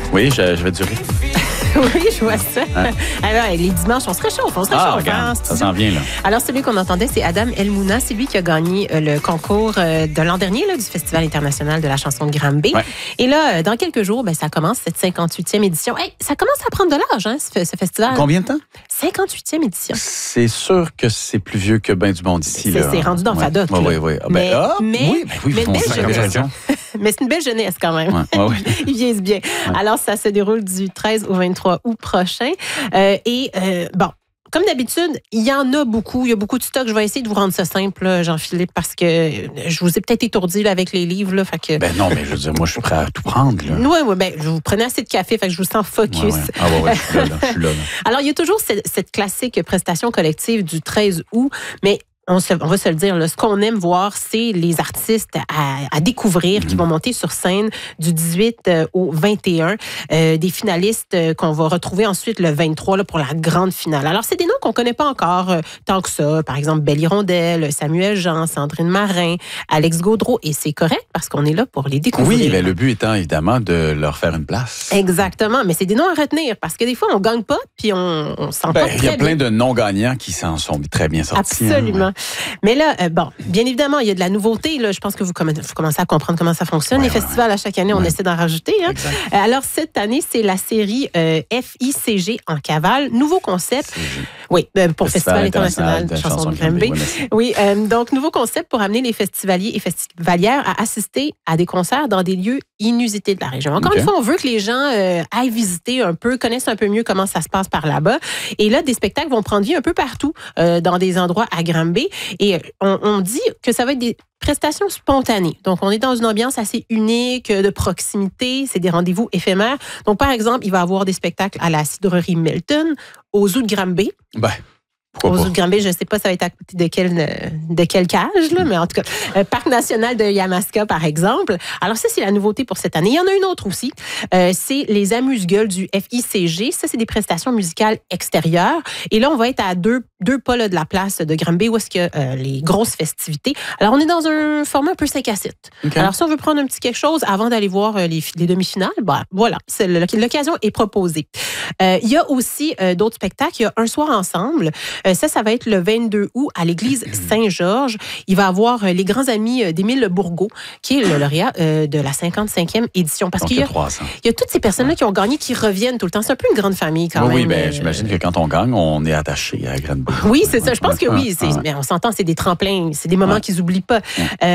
Oui, je vais durer. Oui, je vois ça. Hein? Alors, les dimanches, on se réchauffe, Regarde, ça s'en vient, là. Alors, celui qu'on entendait, c'est Adam Elmouna. C'est lui qui a gagné le concours de l'an dernier là, du Festival international de la chanson de Granby. Ouais. Et là, dans quelques jours, ça commence, cette 58e édition. Hey, ça commence à prendre de l'âge, hein, ce festival. Combien de temps? 58e édition. C'est sûr que c'est plus vieux que ben du monde ici. C'est rendu dans Fadoc. Oui. Mais oui, mais on belle sait jeunesse. raison. Mais c'est une belle jeunesse quand même. Ouais. Ils vieillissent bien. Ouais. Alors, ça se déroule du 13 au 23 août prochain. Bon, comme d'habitude, il y en a beaucoup. Il y a beaucoup de stock. Je vais essayer de vous rendre ça simple, là, Jean-Philippe, parce que je vous ai peut-être étourdi là, avec les livres. Là, fait que... Ben non, mais je veux dire, moi, je suis prêt à tout prendre. Oui, je vous prenais assez de café, fait que je vous sens focus. Ouais. Ah ouais, je suis là. Alors, il y a toujours cette classique prestation collective du 13 août, mais on va se le dire, là, ce qu'on aime voir, c'est les artistes à découvrir qui vont monter sur scène du 18 au 21. Des finalistes qu'on va retrouver ensuite le 23 là, pour la grande finale. Alors, c'est des noms qu'on ne connaît pas encore tant que ça. Par exemple, Belle Hirondelle, Samuel Jean, Sandrine Marin, Alex Gaudreau. Et c'est correct parce qu'on est là pour les découvrir. Oui, mais le but étant évidemment de leur faire une place. Exactement. Mais c'est des noms à retenir parce que des fois, on ne gagne pas puis on s'en porte très bien. Il y a plein de non-gagnants qui s'en sont très bien sortis. Absolument. Hein. Mais là, bien évidemment, il y a de la nouveauté. Là, je pense que vous commencez à comprendre comment ça fonctionne. Les festivals, à chaque année, on essaie d'en rajouter. Hein. Alors, cette année, c'est la série FICG en cavale. Nouveau concept. Oui, pour Festival international de chansons de Granby. Oui, donc, nouveau concept pour amener les festivaliers et festivalières à assister à des concerts dans des lieux inusités de la région. Encore une fois, on veut que les gens aillent visiter un peu, connaissent un peu mieux comment ça se passe par là-bas. Et là, des spectacles vont prendre vie un peu partout dans des endroits à Granby. Et on dit que ça va être des prestations spontanées. Donc, on est dans une ambiance assez unique, de proximité. C'est des rendez-vous éphémères. Donc, par exemple, il va y avoir des spectacles à la cidrerie Milton, au Zoo de Granby. Au Zoo de Granby, je ne sais pas ça va être à côté de quelle cage, là, mais en tout cas, Parc national de Yamaska, par exemple. Alors ça, c'est la nouveauté pour cette année. Il y en a une autre aussi. C'est les amuse-gueules du FICG. Ça, c'est des prestations musicales extérieures. Et là, on va être à deux pas là, de la place de Granby où est-ce qu'il y a les grosses festivités. Alors, on est dans un format un peu 5 à 7. Alors, si on veut prendre un petit quelque chose avant d'aller voir les demi-finales, voilà, l'occasion est proposée. Il y a aussi d'autres spectacles. Il y a Un soir ensemble. Ça va être le 22 août à l'église Saint-Georges. Il va y avoir les grands amis d'Émile Bourgault, qui est le lauréat de la 55e édition. Parce qu'il y a toutes ces personnes-là qui ont gagné, qui reviennent tout le temps. C'est un peu une grande famille quand même. Oui, j'imagine que quand on gagne, on est attaché à Granby. Oui, c'est ça. Je pense que oui. Mais on s'entend, c'est des tremplins. C'est des moments qu'ils n'oublient pas.